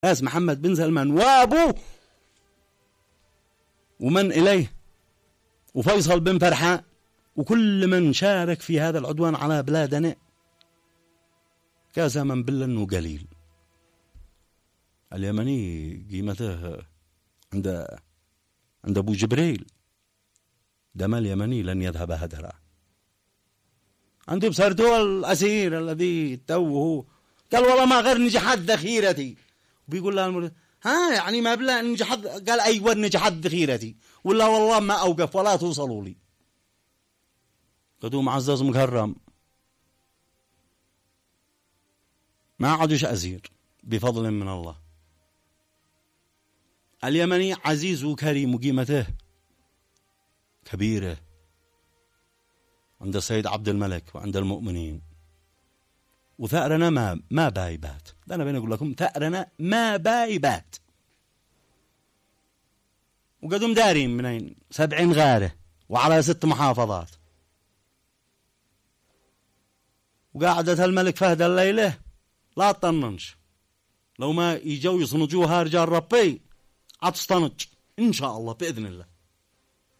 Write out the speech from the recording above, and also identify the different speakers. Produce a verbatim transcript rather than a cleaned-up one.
Speaker 1: ناس محمد بن سلمان وابوه ومن إليه وفيصل بن فرحان وكل من شارك في هذا العدوان على بلادنا كزمن بالله قليل. اليمني قيمته عند عند أبو جبريل، دم اليمني لن يذهب هدرا. أنتم بصرتوا الأسير الذي توه قال والله ما غير نجحت ذخيرتي، بيقول لها المريض ها يعني ما بلا نجحت، قال أيوة نجحت ذخيرتي ولا والله ما أوقف ولا توصلوا لي. قدوم معزز مكرم ما عادش أسير بفضل من الله. اليمني عزيز وكريم وقيمته كبيرة عند السيد عبد الملك وعند المؤمنين، وثأرنا ما ما بايبات. ده أنا بين أقول لكم ثأرنا ما بايبات، وقدم دارين منين سبعين غارة وعلى ست محافظات، وقاعدة الملك فهد الليلة لا تطننش، لو ما يجوا يصنجوها رجال ربي عتصطنج إن شاء الله بإذن الله.